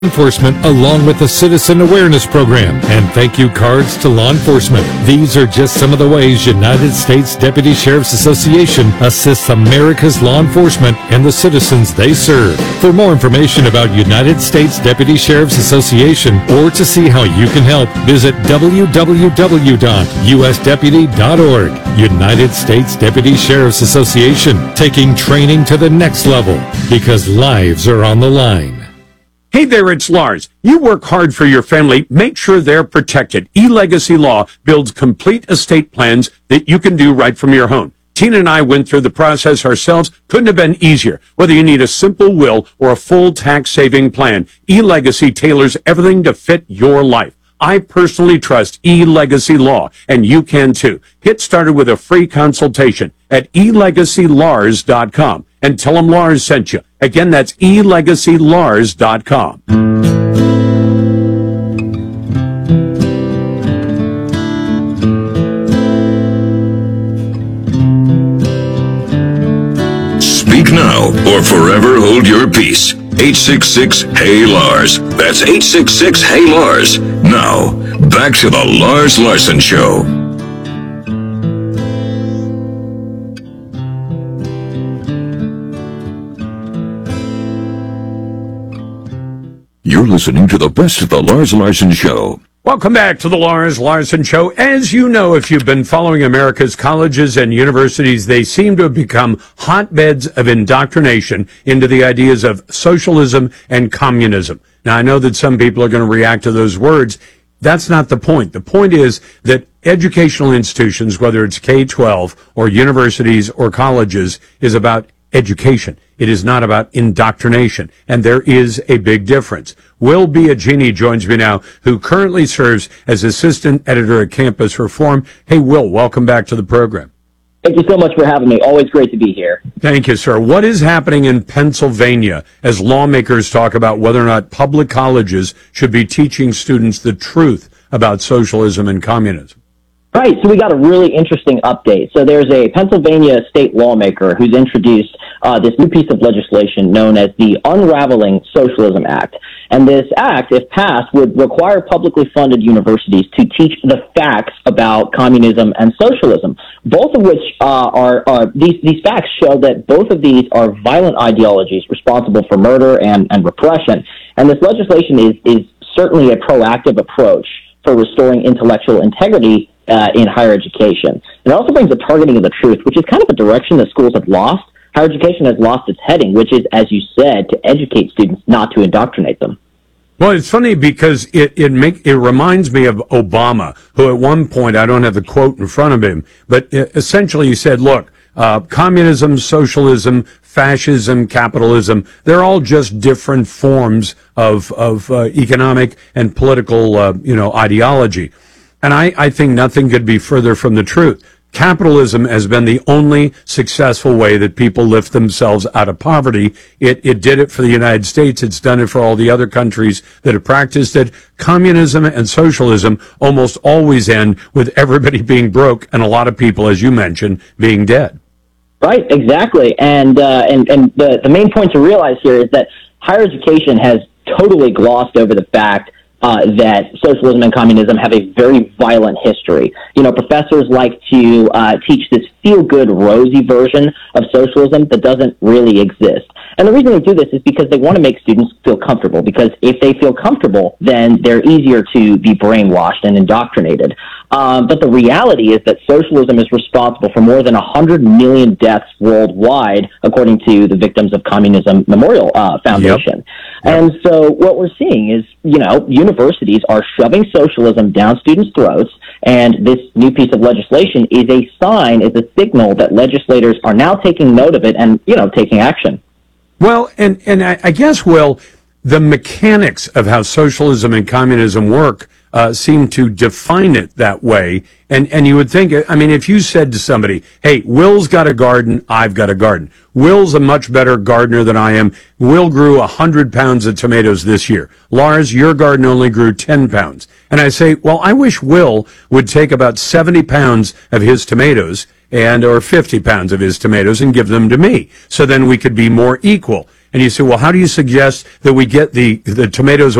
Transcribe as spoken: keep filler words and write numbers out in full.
enforcement along with the Citizen Awareness Program and thank you cards to law enforcement. These are just some of the ways United States Deputy Sheriff's Association assists America's law enforcement and the citizens they serve. For more information about United States Deputy Sheriff's Association or to see how you can help, visit w w w dot u s deputy dot org. United States Deputy Sheriff's Association, taking training to the next level because lives are on the line. Hey there, it's Lars. You work hard for your family. Make sure they're protected. eLegacy Law builds complete estate plans that you can do right from your home. Tina and I went through the process ourselves. Couldn't have been easier. Whether you need a simple will or a full tax-saving plan, eLegacy tailors everything to fit your life. I personally trust eLegacy Law, and you can too. Get started with a free consultation at e legacy lars dot com and tell them Lars sent you. Again, that's e legacy lars dot com. Speak now or forever hold your peace. eight six six, hey Lars. That's eight six six, hey Lars. Now, back to the Lars Larson Show. You're listening to the best of the Lars Larson Show. Welcome back to the Lars Larson Show. As you know, if you've been following America's colleges and universities, they seem to have become hotbeds of indoctrination into the ideas of socialism and communism. Now, I know that some people are going to react to those words. That's not the point. The point is that educational institutions, whether it's K twelve or universities or colleges, is about education. It is not about indoctrination, and there is a big difference. Will Biagini joins me now, who currently serves as assistant editor at Campus Reform. Hey, Will, welcome back to the program. Thank you so much for having me. Always great to be here. Thank you, sir. What is happening in Pennsylvania as lawmakers talk about whether or not public colleges should be teaching students the truth about socialism and communism? Right, so we got a really interesting update. So there's a Pennsylvania state lawmaker who's introduced uh, this new piece of legislation known as the Unraveling Socialism Act. And this act, if passed, would require publicly funded universities to teach the facts about communism and socialism, both of which uh, are, are these, these facts show that both of these are violent ideologies responsible for murder and, and repression. And this legislation is, is certainly a proactive approach for restoring intellectual integrity Uh, in higher education. It also brings a targeting of the truth, which is kind of a direction that schools have lost. Higher education has lost its heading, which is, as you said, to educate students, not to indoctrinate them. Well, it's funny because it it make it reminds me of Obama, who at one point, I don't have the quote in front of him, but essentially he said, look, uh, communism, socialism, fascism, capitalism, they're all just different forms of, of uh, economic and political, uh, you know, ideology. And I, I think nothing could be further from the truth. Capitalism has been the only successful way that people lift themselves out of poverty. It, it did it for the United States. It's done it for all the other countries that have practiced it. Communism and socialism almost always end with everybody being broke and a lot of people, as you mentioned, being dead. Right, exactly. And, uh, and, and the, the main point to realize here is that higher education has totally glossed over the fact Uh, that socialism and communism have a very violent history. You know, professors like to uh, teach this feel-good, rosy version of socialism that doesn't really exist. And the reason they do this is because they want to make students feel comfortable, because if they feel comfortable, then they're easier to be brainwashed and indoctrinated. Um, but the reality is that socialism is responsible for more than one hundred million deaths worldwide, according to the Victims of Communism Memorial uh, Foundation. Yep. Yep. And so what we're seeing is, you know, universities are shoving socialism down students' throats, and this new piece of legislation is a sign, is a signal that legislators are now taking note of it and, you know, taking action. Well, and, and I, I guess, Will, the mechanics of how socialism and communism work uh, seem to define it that way. And, and you would think, I mean, if you said to somebody, hey, Will's got a garden, I've got a garden. Will's a much better gardener than I am. Will grew one hundred pounds of tomatoes this year. Lars, your garden only grew ten pounds. And I say, well, I wish Will would take about seventy pounds of his tomatoes and or fifty pounds of his tomatoes and give them to me. So then we could be more equal. and you say, well, how do you suggest that we get the, the tomatoes